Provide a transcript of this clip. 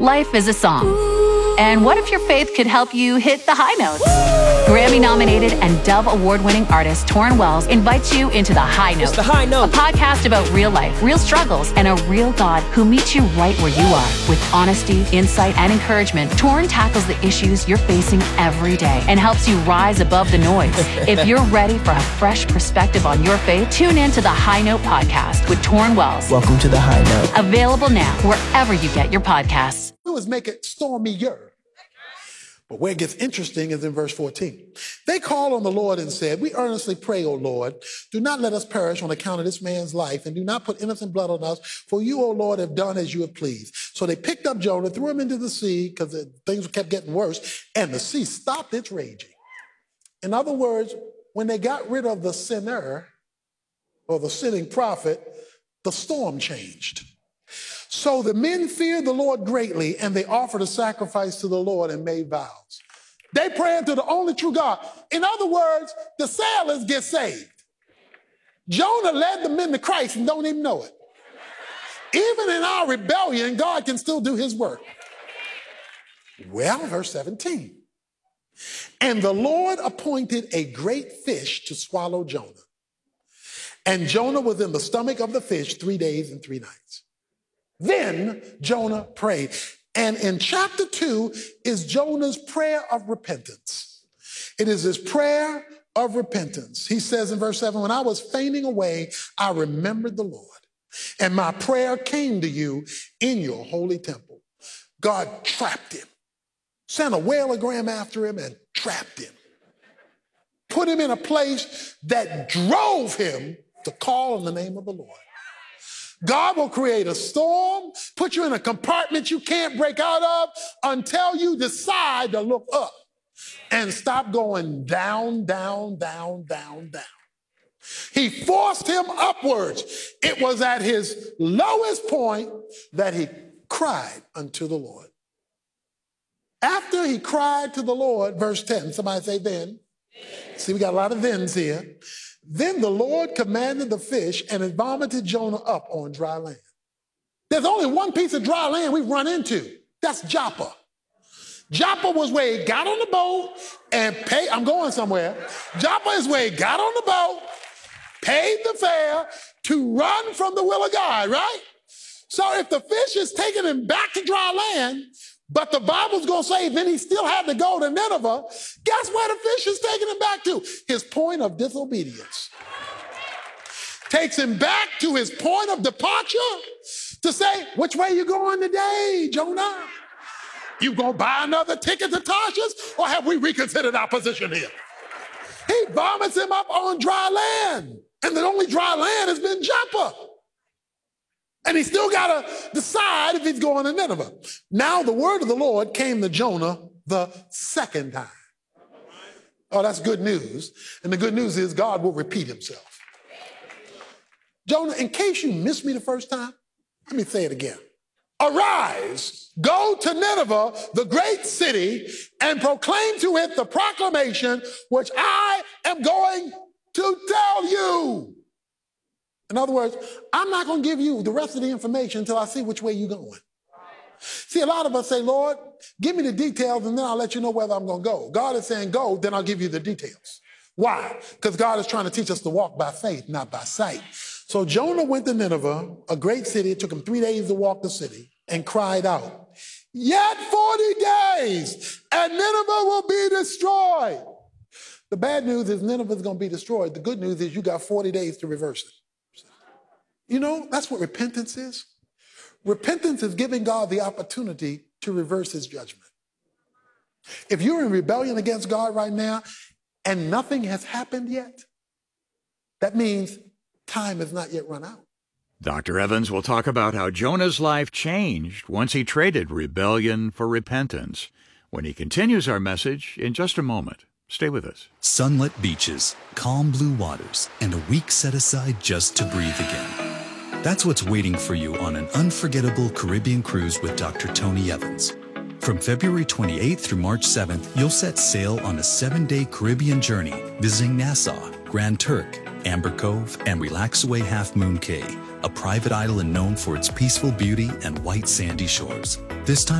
Life is a song. And what if your faith could help you hit the high notes? Grammy-nominated and Dove Award-winning artist Torrin Wells invites you into The High Note. It's The High Note. A podcast about real life, real struggles, and a real God who meets you right where you are. With honesty, insight, and encouragement, Torrin tackles the issues you're facing every day and helps you rise above the noise. If you're ready for a fresh perspective on your faith, tune in to The High Note podcast with Torrin Wells. Welcome to The High Note. Available now wherever you get your podcasts. It was make it stormier. But where it gets interesting is in verse 14. They called on the Lord and said, "We earnestly pray, O Lord, do not let us perish on account of this man's life, and do not put innocent blood on us, for you, O Lord, have done as you have pleased." So they picked up Jonah, threw him into the sea, because things kept getting worse, and the sea stopped its raging. In other words, when they got rid of the sinner, or the sinning prophet, the storm changed. So the men feared the Lord greatly, and they offered a sacrifice to the Lord and made vows. They prayed to the only true God. In other words, the sailors get saved. Jonah led the men to Christ and don't even know it. Even in our rebellion, God can still do his work. Well, verse 17. And the Lord appointed a great fish to swallow Jonah. And Jonah was in the stomach of the fish 3 days and 3 nights. Then Jonah prayed. And in chapter 2 is Jonah's prayer of repentance. It is his prayer of repentance. He says in verse 7, "When I was fainting away, I remembered the Lord, and my prayer came to you in your holy temple." God trapped him, sent a whaleogram after him and trapped him. Put him in a place that drove him to call on the name of the Lord. God will create a storm, put you in a compartment you can't break out of until you decide to look up and stop going down, down, down, down, down. He forced him upwards. It was at his lowest point that he cried unto the Lord. After he cried to the Lord, verse 10, somebody say then. See, we got a lot of thens here. Then the Lord commanded the fish, and it vomited Jonah up on dry land. There's only one piece of dry land we've run into. That's Joppa. Joppa was where he got on the boat and paid. I'm going somewhere. Joppa is where he got on the boat, paid the fare to run from the will of God, right? So if the fish is taking him back to dry land, but the Bible's going to say then he still had to go to Nineveh, guess where the fish is taking him back to? His point of disobedience. Takes him back to his point of departure to say, which way you going today, Jonah? You going to buy another ticket to Tarshish, or have we reconsidered our position here? He vomits him up on dry land, and the only dry land has been Joppa. And he still got to decide if he's going to Nineveh. Now the word of the Lord came to Jonah the second time. Oh, that's good news. And the good news is God will repeat himself. Jonah, in case you missed me the first time, let me say it again. Arise, go to Nineveh, the great city, and proclaim to it the proclamation which I am going to tell you. In other words, I'm not going to give you the rest of the information until I see which way you're going. See, a lot of us say, Lord, give me the details and then I'll let you know whether I'm going to go. God is saying go, then I'll give you the details. Why? Because God is trying to teach us to walk by faith, not by sight. So Jonah went to Nineveh, a great city. It took him 3 days to walk the city, and cried out, "Yet 40 days and Nineveh will be destroyed." The bad news is Nineveh is going to be destroyed. The good news is you got 40 days to reverse it. You know, that's what repentance is. Repentance is giving God the opportunity to reverse his judgment. If you're in rebellion against God right now and nothing has happened yet, that means time has not yet run out. Dr. Evans will talk about how Jonah's life changed once he traded rebellion for repentance when he continues our message in just a moment. Stay with us. Sunlit beaches, calm blue waters, and a week set aside just to breathe again. That's what's waiting for you on an unforgettable Caribbean cruise with Dr. Tony Evans. From February 28th through March 7th, you'll set sail on a 7-day Caribbean journey, visiting Nassau, Grand Turk, Amber Cove, and Relaxaway Half Moon Cay, a private island known for its peaceful beauty and white sandy shores. This time,